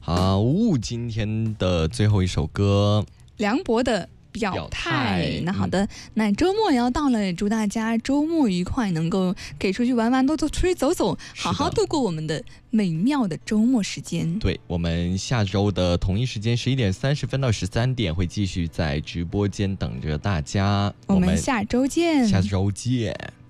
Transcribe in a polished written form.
好，今天的最后一首歌， 梁博的表态。那好的，那周末也要到了，祝大家周末愉快，能够可以出去玩玩，多出去走走，好好度过我们的美妙的周末时间。 对，我们下周的同一时间11点30分到13点会继续在直播间等着大家。 我们下周见。 下周见。